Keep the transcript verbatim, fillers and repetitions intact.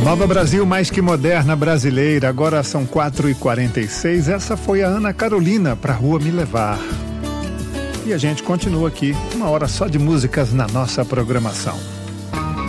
Nova Brasil, mais que moderna brasileira. Agora são quatro e quarenta e seis. Essa foi a Ana Carolina, Pra Rua Me Levar. E a gente continua aqui, uma hora só de músicas na nossa programação.